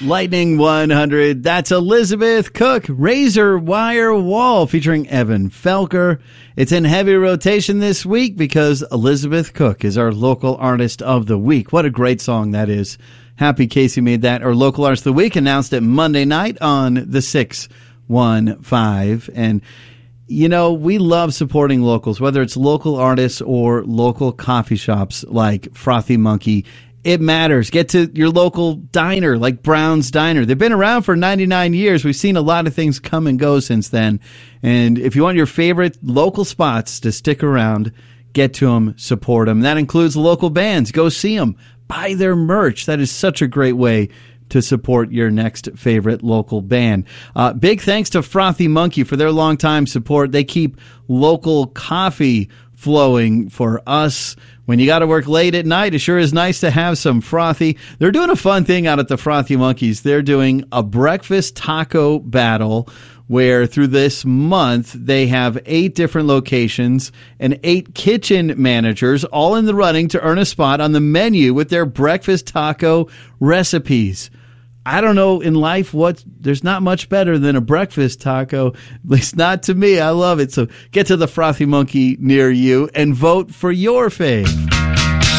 Lightning 100, that's Elizabeth Cook, Razor Wire Wall, featuring Evan Felker. It's in heavy rotation this week because Elizabeth Cook is our local artist of the week. What a great song that is. Happy Casey made that our local artist of the week, announced it Monday night on the 615. And, you know, we love supporting locals, whether it's local artists or local coffee shops like Frothy Monkey. It matters. Get to your local diner like Brown's Diner. They've been around for 99 years. We've seen a lot of things come and go since then. And if you want your favorite local spots to stick around, get to them, support them. That includes local bands. Go see them. Buy their merch. That is such a great way to support your next favorite local band. Big thanks to Frothy Monkey for their longtime support. They keep local coffee flowing for us. When you got to work late at night, it sure is nice to have some frothy. They're doing a fun thing out at the Frothy Monkeys. They're doing a breakfast taco battle where through this month they have 8 different locations and 8 kitchen managers all in the running to earn a spot on the menu with their breakfast taco recipes. I don't know in life there's not much better than a breakfast taco, at least not to me. I love it. So get to the Frothy Monkey near you and vote for your fave.